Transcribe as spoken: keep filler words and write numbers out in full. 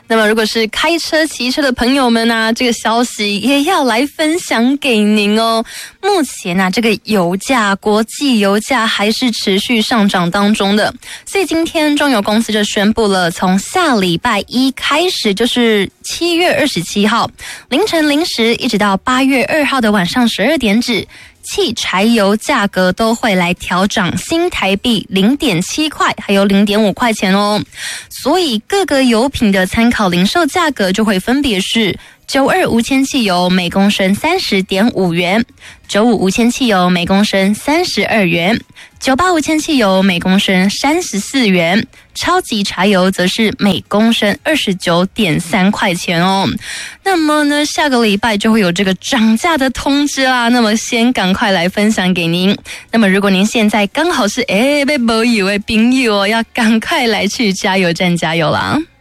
那么如果是开车骑车的朋友们啊，这个消息也要来分享给您哦。目前啊，这个油价，国际油价还是持续上涨当中的，所以今天中油公司就宣布了，从下礼拜一开始，就是七月二十七号凌晨零时一直到八月二号的晚上十二点止，汽柴油价格都会来调涨新台币零点七块，还有零点五块钱哦。所以各个油品的参考零售价格就会分别是九二无铅汽油每公升三十点五元，九五无铅汽油每公升三十二元，九八无铅汽油每公升三十四元，超级柴油则是每公升二十九点三块钱哦。那么呢，下个礼拜就会有这个涨价的通知啦。那么先赶快来分享给您。那么如果您现在刚好是诶被朋友的朋友哦，要赶快来去加油站加油啦。